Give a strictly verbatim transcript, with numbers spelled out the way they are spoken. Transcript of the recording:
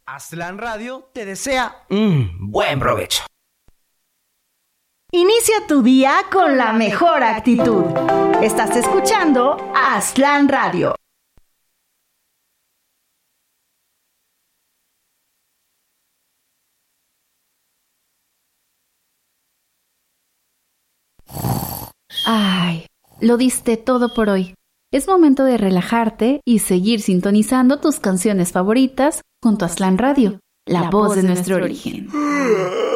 Aztlán Radio te desea un buen provecho. Inicia tu día con la mejor actitud. Estás escuchando Aztlán Radio. Ay, lo diste todo por hoy. Es momento de relajarte y seguir sintonizando tus canciones favoritas junto a Aztlán Radio, la voz de nuestro origen.